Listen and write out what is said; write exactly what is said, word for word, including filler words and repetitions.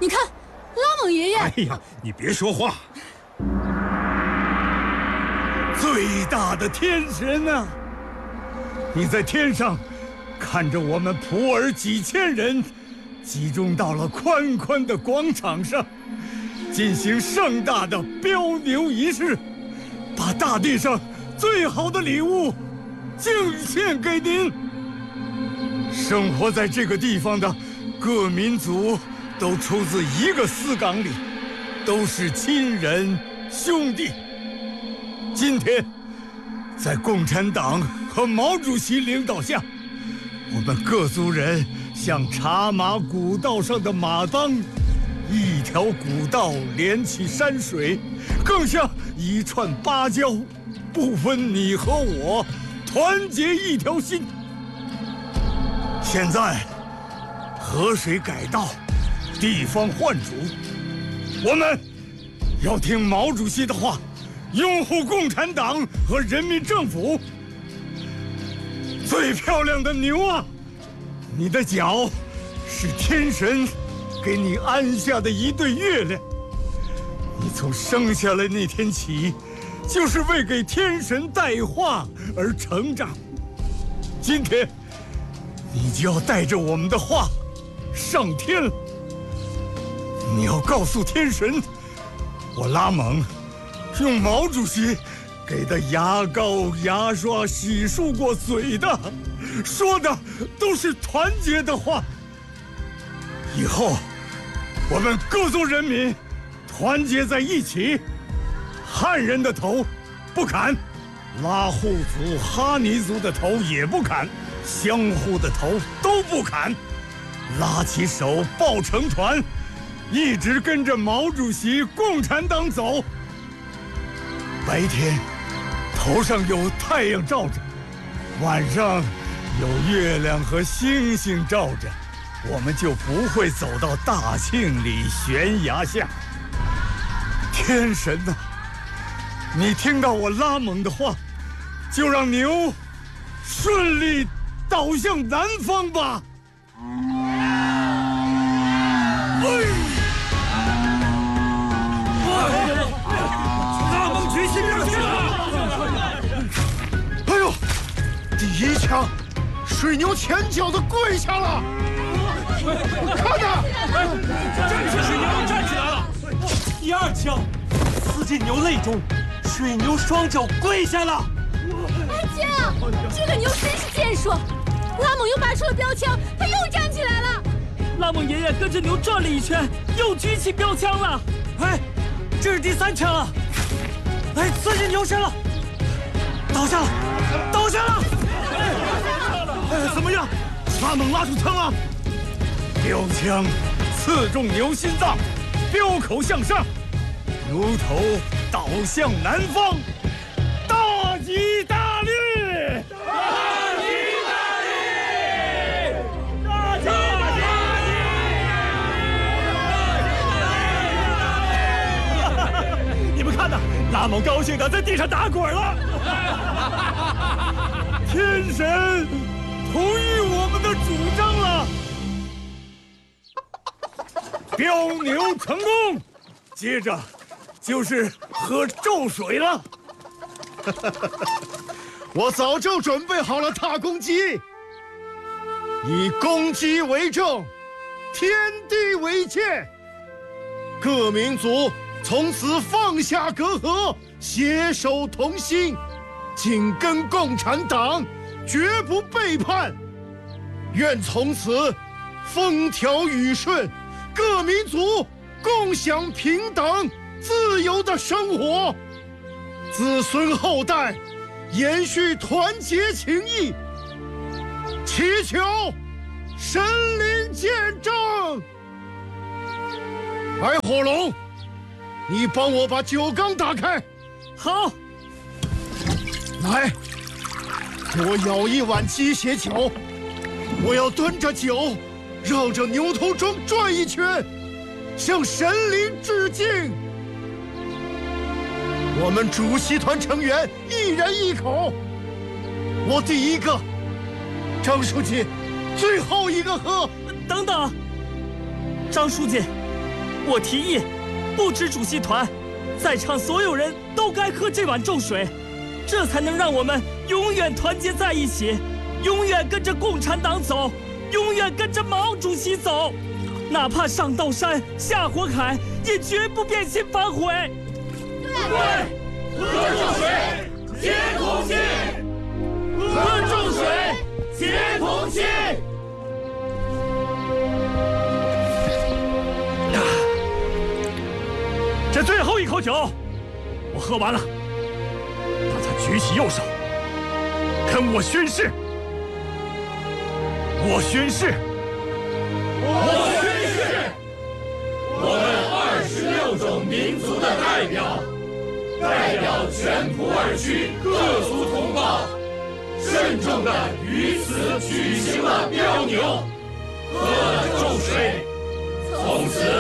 你看，拉蒙爷爷。 哎呀，你别说话。 最大的天神啊！你在天上看着我们普洱几千人集中到了宽宽的广场上，进行盛大的标牛仪式，把大地上最好的礼物敬献给您。生活在这个地方的各民族都出自一个丝岗里，都是亲人兄弟。今天，在共产党和毛主席领导下，我们各族人像茶马古道上的马帮，一条古道连起山水，更像一串芭蕉，不分你和我，团结一条心。现在，河水改道，地方换主，我们要听毛主席的话，拥护共产党和人民政府。最漂亮的牛啊，你的脚是天神给你安下的一对月亮。你从生下来那天起，就是为给天神带话而成长。今天，你就要带着我们的话上天了。你要告诉天神，我拉蒙用毛主席给的牙膏、牙刷洗漱过嘴的，说的都是团结的话。以后，我们各族人民团结在一起，汉人的头不砍，拉祜族、哈尼族的头也不砍，相互的头都不砍，拉起手抱成团，一直跟着毛主席、共产党走。白天头上有太阳照着，晚上有月亮和星星照着，我们就不会走到大庆里悬崖下。天神啊，你听到我拉蒙的话，就让牛顺利倒向南方吧。哎！ 拉蒙举起兵器了！ 哎呦，第一枪，水牛前脚的跪下了。看呐， 站起来！水牛站起来了。 第二枪，刺进牛肋中，水牛双脚跪下了。 哎姐，这个牛真是健硕。拉蒙又拔出了标枪，他又站起来了。 拉蒙爷爷跟着牛转了一圈，又举起标枪了。哎，这是第三枪了。哎，刺进牛身了，倒下了，倒下了。 哎，怎么样？拉蒙拉出枪了。标枪刺中牛心脏，标口向上，牛头倒向南方。大吉大利！ 大吉大利！大吉大利！ 你们看呐，拉蒙高兴的在地上打滚了。天神同意我们的主张了。标牛成功，接着就是喝咒水了。 我早就准备好了大公鸡，以公鸡为证，天地为鉴。各民族从此放下隔阂，携手同心，紧跟共产党，绝不背叛。愿从此风调雨顺，各民族共享平等自由的生活，子孙后代延续团结情谊，祈求神灵见证。白火龙，你帮我把酒缸打开。 好。 来，给我舀一碗鸡血酒，我要端着酒绕着牛头庄转一圈，向神灵致敬。我们主席团成员一人一口，我第一个，张书记最后一个喝。 等等，张书记， 我提议，不止主席团，在场所有人都该喝这碗重水，这才能让我们永远团结在一起，永远跟着共产党走，永远跟着毛主席走，哪怕上刀山下火海，也绝不变心反悔。 对，喝重水，结同心。喝重水，结同心。 这最后一口酒，我喝完了，大家举起右手，跟我宣誓。我宣誓。 我宣誓。我们二十六种民族的代表，代表全普洱区各族同胞，慎重地于此举行了标牛，喝了重水，从此